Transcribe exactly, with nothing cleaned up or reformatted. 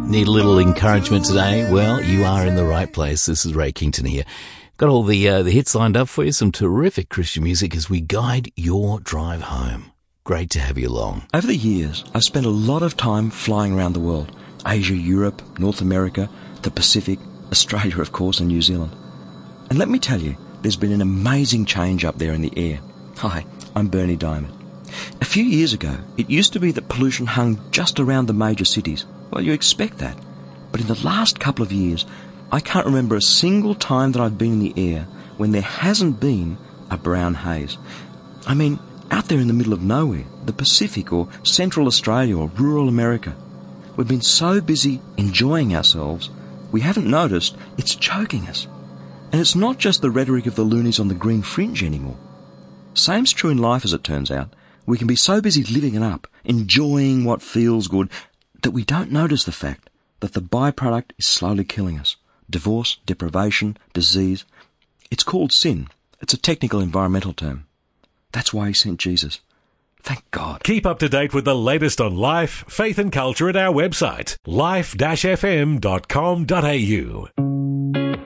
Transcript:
Need a little encouragement today? Well, you are in the right place. This is Ray Kington here. Got all the uh, the hits lined up for you, some terrific Christian music as we guide your drive home. Great to have you along. Over the years, I've spent a lot of time flying around the world. Asia, Europe, North America, the Pacific, Australia, of course, and New Zealand. And let me tell you, there's been an amazing change up there in the air. Hi, I'm Bernie Diamond. A few years ago, it used to be that pollution hung just around the major cities. Well, you expect that. But in the last couple of years, I can't remember a single time that I've been in the air when there hasn't been a brown haze. I mean, out there in the middle of nowhere, the Pacific or Central Australia or rural America. We've been so busy enjoying ourselves, we haven't noticed it's choking us. And it's not just the rhetoric of the loonies on the green fringe anymore. Same's true in life, as it turns out. We can be so busy living it up, enjoying what feels good, that we don't notice the fact that the byproduct is slowly killing us. Divorce, deprivation, disease. It's called sin. It's a technical environmental term. That's why he sent Jesus. Thank God. Keep up to date with the latest on life, faith and culture at our website, life dash f m dot com dot a u.